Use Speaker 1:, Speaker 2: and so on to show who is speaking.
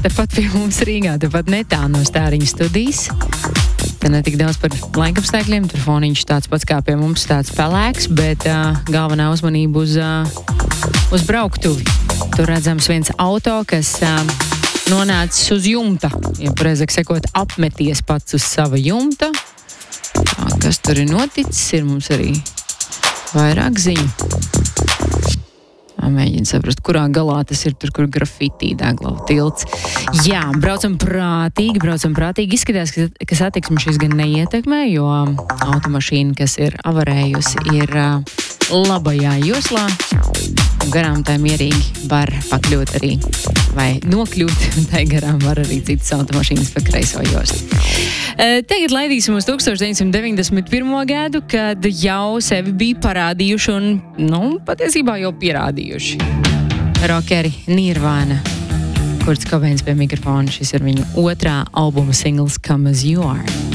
Speaker 1: tepat pie mums Rīgā, tepat netā no Stāriņu studijas. Te netik daudz par laikapstākļiem, tur foniņš tāds pats kā pie mums, tāds pelēks, bet galvenā uzmanība uz brauktuvi. Tur redzams viens auto, kas nonācis uz jumta, ja pareizāk sakot, apmeties pats uz sava jumta. Kas tur ir noticis, ir mums arī vairāk ziņu. Mēģinu saprast, kurā galā tas ir, tur, kur grafitī Dēglavu tilts. Jā, braucam prātīgi. Izskatās, ka satiksmi šis gan neietekmē, jo automašīna, kas ir avarējusi, ir labajā joslā. Garām tai mierīgi var pakļūt arī, vai nokļūt, tai garām var arī citas automašīnas pa kreiso jostu. Tagad laidīsim uz 1991. gadu, kad jau sevi bija parādījuši un, patiesībā jau pierādījuši. Rockeri Nirvana, Kurts Cobains pie mikrofona, šis ir viņu otrā albuma singls Come As You Are.